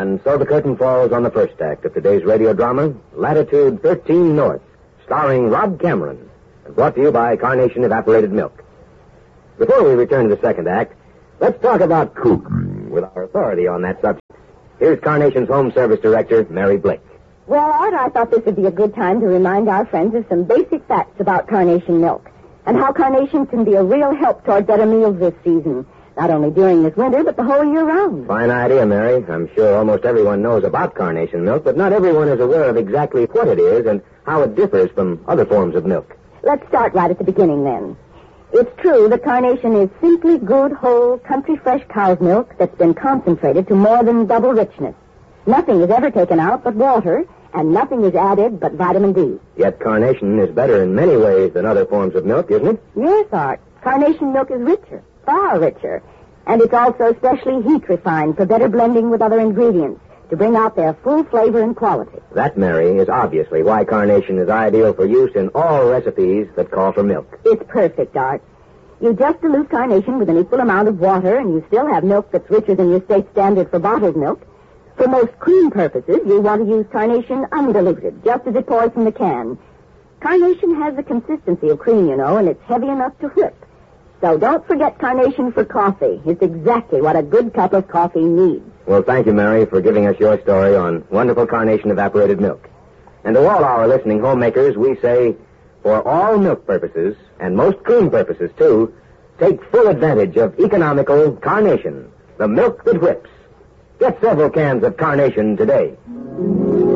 And so the curtain falls on the first act of today's radio drama, Latitude 13 North, starring Rod Cameron, and brought to you by Carnation Evaporated Milk. Before we return to the second act, let's talk about cooking with our authority on that subject. Here's Carnation's Home Service Director, Mary Blake. Well, Art, I thought this would be a good time to remind our friends of some basic facts about Carnation milk and how Carnation can be a real help toward better meals this season, not only during this winter, but the whole year round. Fine idea, Mary. I'm sure almost everyone knows about Carnation milk, but not everyone is aware of exactly what it is and how it differs from other forms of milk. Let's start right at the beginning, then. It's true that Carnation is simply good, whole, country-fresh cow's milk that's been concentrated to more than double richness. Nothing is ever taken out but water, and nothing is added but vitamin D. Yet Carnation is better in many ways than other forms of milk, isn't it? Yes, Art. Carnation milk is richer, far richer. And it's also specially heat-refined for better blending with other ingredients to bring out their full flavor and quality. That, Mary, is obviously why Carnation is ideal for use in all recipes that call for milk. It's perfect, Art. You just dilute Carnation with an equal amount of water, and you still have milk that's richer than your state standard for bottled milk. For most cream purposes, you want to use Carnation undiluted, just as it pours from the can. Carnation has the consistency of cream, you know, and it's heavy enough to whip. So don't forget Carnation for coffee. It's exactly what a good cup of coffee needs. Well, thank you, Mary, for giving us your story on wonderful Carnation evaporated milk. And to all our listening homemakers, we say, for all milk purposes, and most cream purposes, too, take full advantage of economical Carnation, the milk that whips. Get several cans of Carnation today.